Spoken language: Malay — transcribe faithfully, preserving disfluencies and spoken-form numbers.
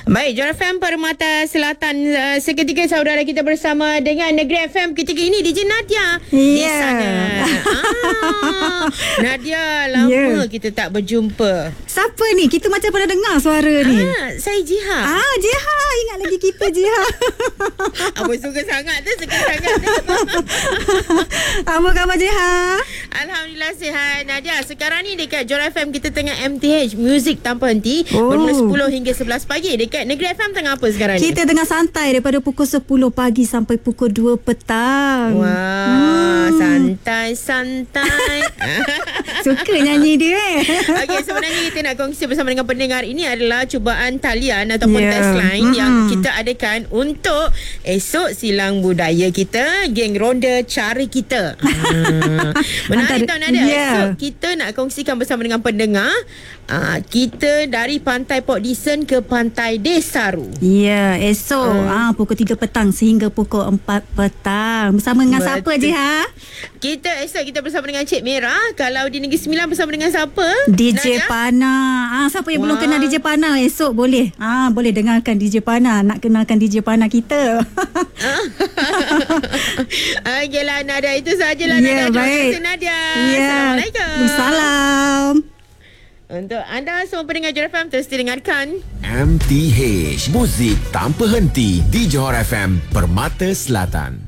Baik, Johor F M Permata Selatan. uh, Seketika saudara kita bersama dengan Negeri F M ketika ini D J Nadia di Yeah. sana. ah, Nadia, lama Yeah. kita tak berjumpa. Siapa ni? Kita macam pernah dengar suara ni. Ah, saya Jiha. Ah, Jiha. Ingat lagi kita, Jiha. Apa suka sangat tu, suka sangat tu. Apa khabar, Jiha? Alhamdulillah sihat. Nadia, sekarang ni dekat Johor F M kita tengah M T H Music Tanpa Henti, Oh. bermula sepuluh hingga sebelas pagi. Dekat Negeri F M tengah apa sekarang ni? Kita tengah santai daripada pukul sepuluh pagi sampai pukul dua petang. Wah, hmm. santai-santai. Suka nyanyi dia eh. Okey, sebenarnya kita nak kongsi bersama dengan pendengar. Ini adalah cubaan talian ataupun Yeah. tagline Mm-hmm. yang kita adakan untuk esok silang budaya kita, geng ronda cari kita. Hmm. Menarik Antara- tau Nadia. Yeah. Esok kita nak kongsikan bersama dengan pendengar. Uh, kita dari Pantai Port Dickson ke Pantai Desaru. Ya, esok Hmm. ah, pukul tiga petang sehingga pukul empat petang. Bersama dengan Betul. siapa, Jiha? Kita esok kita bersama dengan Cik Merah. Kalau di Negeri Sembilan bersama dengan siapa? D J Nadia? Pana. Ah, siapa yang Wah. belum kenal D J Pana esok boleh. Ah, boleh dengarkan D J Pana. Nak kenalkan D J Pana kita. Okeylah Nadia, itu sajalah Nadia. Ya, Terima baik. kasih Nadia. Ya. Assalamualaikum. Salam. Untuk anda semua pendengar Johor F M, terus didengarkan M T H Muzik Tanpa Henti di Johor F M Permata Selatan.